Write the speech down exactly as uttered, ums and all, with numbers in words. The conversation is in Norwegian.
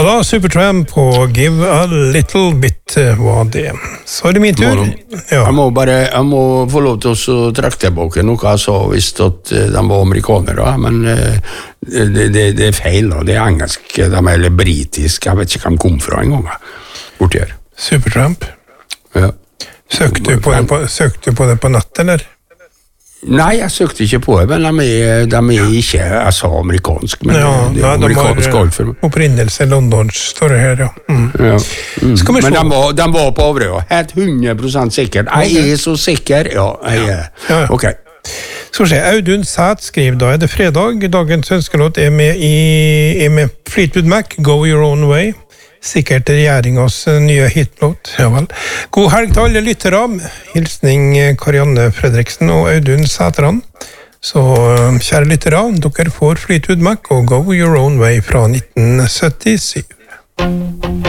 var Supertramp og Give a Little Bit var det. Så er det min tur. Ja. Jeg må bare, jeg må få lov til å trekke tilbake noe jeg sa visst at de var amerikanere, men det, det, det er feil, og det er engelsk, de er eller britisk, jeg vet ikke hvem kom fra en gang, borti her. Supertramp? Ja. Søkte du på, på, søkte du på det på natt, eller? Nei, jeg søkte ikke på det, men de er, de er ikke, jeg sa amerikansk, men ja, det er nei, amerikansk de alt for meg. Opprinnelse Londons, står det her, ja. Mm. ja. Mm. Men de var, de var på Averøya, helt hundre prosent sikkert. Jeg okay. er så sikker, ja, jeg er. Ja, ja. Ok. Skal vi se, Audun Sæt skriver, da er det fredag, dagens ønskelåt er med, i, er med Fleetwood Mac, Go Your Own Way. Sikkert regjeringens nye hitlåt. Ja vel. God helg til alle lyttere. Hilsning Karianne Fredriksen og Audun Sætran. Så kjære lyttere, dere får Fleetwood Mac og Go Your Own Way fra nitten syttisju.